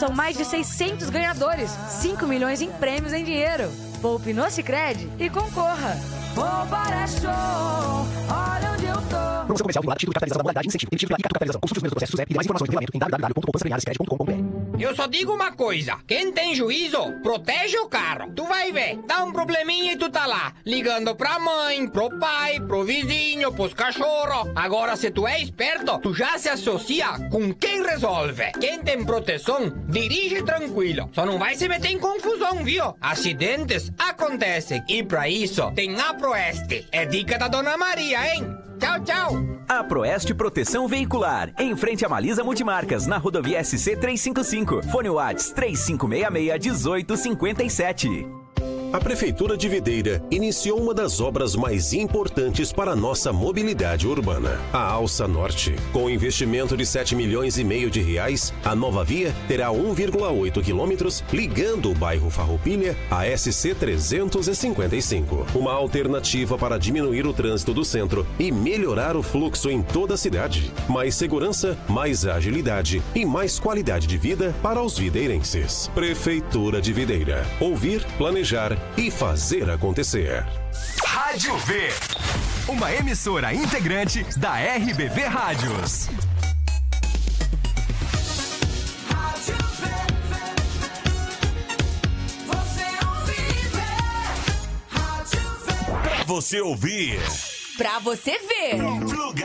São mais de 600 ganhadores, 5 milhões em prêmios em dinheiro. Poupe no Sicredi e concorra. Poupar é show, olha onde eu tô. Promoção comercial vinculada, título de capitalização da modalidade, incentivo, permitivo de capitalização. Consulte os primeiros processos e mais informações no regulamento em www.poupançasemilarescred.com.br. Eu só digo uma coisa, quem tem juízo, protege o carro. Tu vai ver, dá um probleminha e tu tá lá, ligando pra mãe, pro pai, pro vizinho, pros cachorros. Agora, se tu é esperto, tu já se associa com quem resolve. Quem tem proteção, dirige tranquilo. Só não vai se meter em confusão, viu? Acidentes acontecem. E pra isso, tem a Proeste. É dica da Dona Maria, hein? Tchau, tchau. A Proeste Proteção Veicular, em frente a Malisa Multimarcas, na rodovia SC 355. Fone Whats 3566-1857. A Prefeitura de Videira iniciou uma das obras mais importantes para a nossa mobilidade urbana, a Alça Norte. Com investimento de 7 milhões e meio de reais, a nova via terá 1,8 quilômetros ligando o bairro Farroupilha à SC 355. Uma alternativa para diminuir o trânsito do centro e melhorar o fluxo em toda a cidade. Mais segurança, mais agilidade e mais qualidade de vida para os videirenses. Prefeitura de Videira. Ouvir, planejar e fazer acontecer. Rádio V, uma emissora integrante da RBV Rádios. Pra você ouvir. Pra você ver.